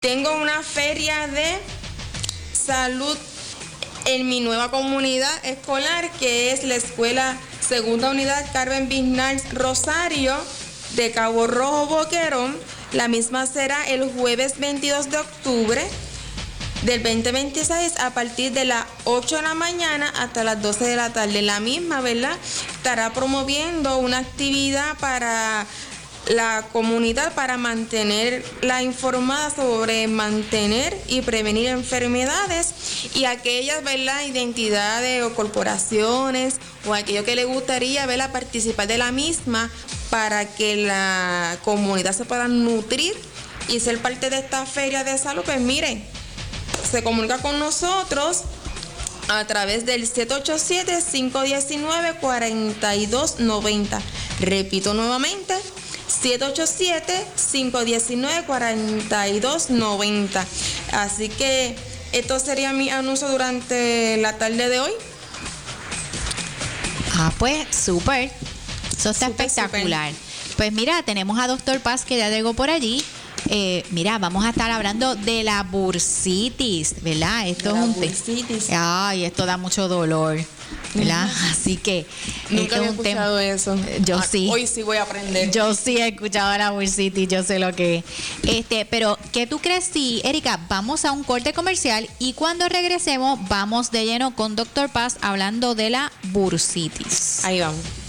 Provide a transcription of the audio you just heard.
Tengo una feria de salud en mi nueva comunidad escolar, que es la Escuela Segunda Unidad Carmen Vignals Rosario de Cabo Rojo, Boquerón. La misma será el jueves 22 de octubre del 2026 a partir de las 8 de la mañana hasta las 12 de la tarde. La misma, ¿verdad?, estará promoviendo una actividad para la comunidad para mantenerla informada sobre mantener y prevenir enfermedades y aquellas, ¿verdad?, identidades o corporaciones o aquello que le gustaría, ¿verdad?, participar de la misma para que la comunidad se pueda nutrir y ser parte de esta feria de salud. Pues miren, se comunica con nosotros a través del 787-519-4290. Repito nuevamente, 787-519-4290. Así que esto sería mi anuncio durante la tarde de hoy. Pues súper. Eso está espectacular. Super. Pues mira, tenemos a Dr. Paz que ya llegó por allí. Mira, vamos a estar hablando de la bursitis, ¿verdad? Esto es un bursitis. Ay, esto da mucho dolor, ¿verdad? Así que nunca había escuchado eso. Yo sí. Hoy sí voy a aprender. Yo sí he escuchado la bursitis, yo sé lo que es. Pero ¿qué tú crees si, Erika, vamos a un corte comercial y cuando regresemos vamos de lleno con Dr. Paz hablando de la bursitis? Ahí vamos.